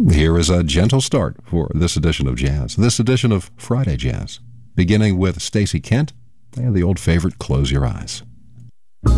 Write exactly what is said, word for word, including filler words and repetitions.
Here is a gentle start for this edition of Jazz, this edition of Friday Jazz, beginning with Stacey Kent and the old favorite, Close Your Eyes.